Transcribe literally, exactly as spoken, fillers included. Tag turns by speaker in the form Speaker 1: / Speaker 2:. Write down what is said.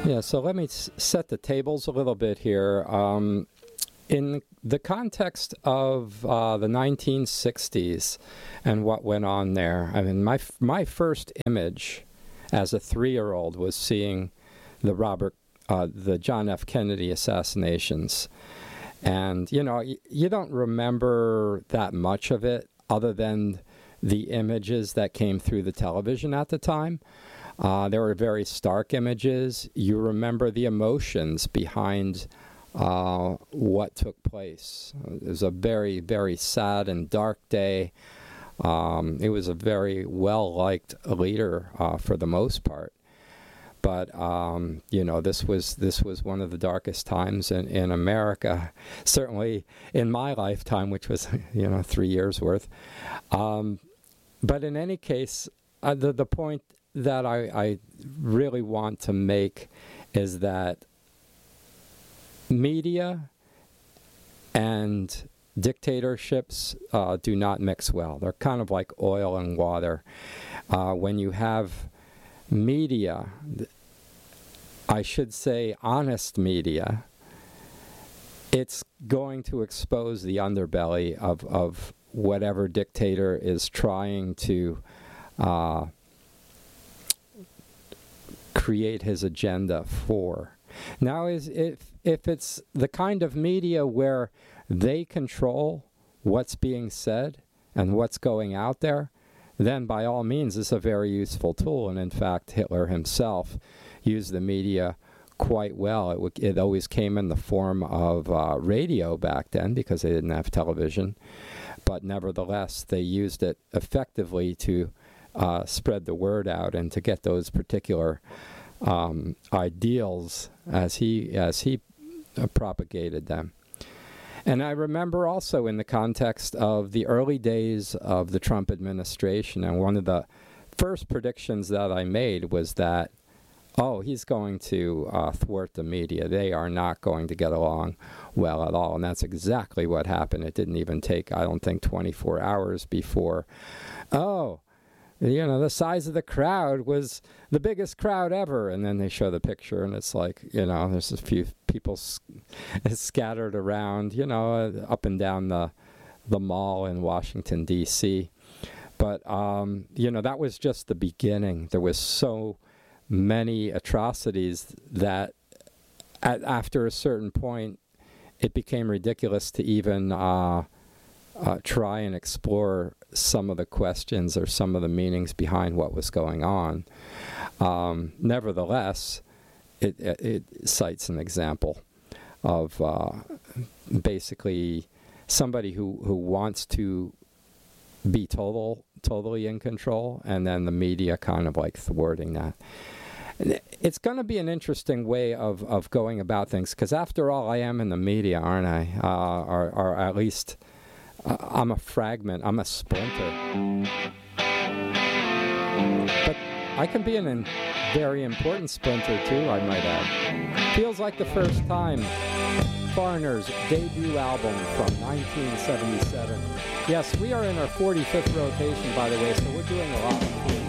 Speaker 1: Yeah, so let me s- set the tables a little bit here. Um, in the context of uh, the nineteen sixties and what went on there, I mean, my f- my first image as a three-year-old was seeing the Robert, uh, the John F. Kennedy assassinations, and you know, y- you don't remember that much of it other than the images that came through the television at the time. Uh, there were very stark images. You remember the emotions behind uh, what took place. It was a very, very sad and dark day. Um, it was a very well-liked leader uh, for the most part. But, um, you know, this was this was one of the darkest times in, in America, certainly in my lifetime, which was, you know, three years worth. Um, but in any case, uh, the, the point that I, I really want to make is that media and dictatorships uh, do not mix well. They're kind of like oil and water. Uh, when you have media, I should say honest media, it's going to expose the underbelly of, of whatever dictator is trying to uh, create his agenda for. Now, is if if it's the kind of media where they control what's being said and what's going out there, then by all means it's a very useful tool. And in fact, Hitler himself used the media quite well. It, w- it always came in the form of uh, radio back then because they didn't have television. But nevertheless, they used it effectively to uh, spread the word out and to get those particular um, ideals as he as he uh, propagated them. And I remember also in the context of the early days of the Trump administration, and one of the first predictions that I made was that, oh, he's going to uh, thwart the media. They are not going to get along well at all. And that's exactly what happened. It didn't even take, I don't think, twenty-four hours before, oh, you know, the size of the crowd was the biggest crowd ever. And then they show the picture, and it's like, you know, there's a few people s- scattered around, you know, uh, up and down the the mall in Washington, D C. But, um, you know, that was just the beginning. There was so many atrocities that at, after a certain point, it became ridiculous to even uh, uh, try and explore some of the questions or some of the meanings behind what was going on. Um, nevertheless, it, it, it cites an example of uh, basically somebody who, who wants to be total, totally in control, and then the media kind of like thwarting that. It's going to be an interesting way of, of going about things, because after all, I am in the media, aren't I? Uh, or, or at least uh, I'm a fragment, I'm a splinter. But I can be an, a very important splinter too, I might add. Feels like the first time. Foreigner's debut album from nineteen seventy-seven. Yes, we are in our forty-fifth rotation, by the way, so we're doing a lot of cool